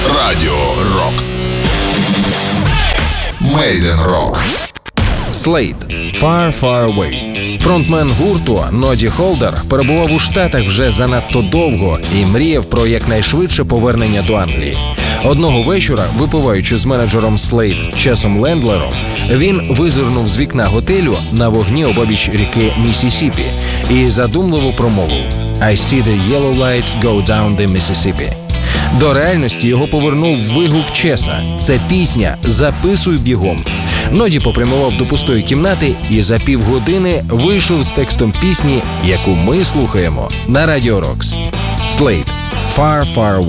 Радіо Рокс. Made in Rock. Slade «Far, Far Away». Фронтмен гурту Ноді Холдер перебував у Штатах вже занадто довго і мріяв про якнайшвидше повернення до Англії. Одного вечора, випиваючи з менеджером Slade Чесом Лендлером, він визирнув з вікна готелю на вогні обабіч ріки Міссісіпі і задумливо промовив «I see the yellow lights go down the Mississippi». До реальності його повернув вигук Чеса. Це пісня «Записуй бігом». Ноді попрямував до пустої кімнати і за півгодини вийшов з текстом пісні, яку ми слухаємо на Радіо Рокс. Slade «Far, Far Away».